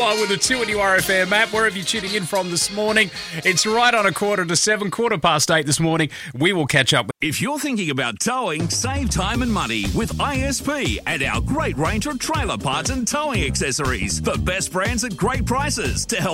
With the 2 on your RFM app, wherever you're tuning in from this morning. It's right on 7:15, 8:15 this morning. We will catch up. If you're thinking about towing, save time and money with ISP and our great range of trailer parts and towing accessories. The best brands at great prices to help